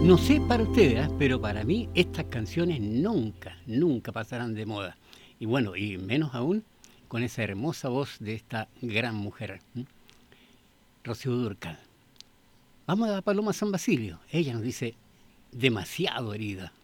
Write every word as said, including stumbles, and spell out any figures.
No sé para ustedes, ¿eh? Pero para mí estas canciones nunca, nunca pasarán de moda. Y bueno, y menos aún con esa hermosa voz de esta gran mujer, ¿m? Rocío Dúrcal. Vamos a Paloma San Basilio. Ella nos dice, demasiado herida.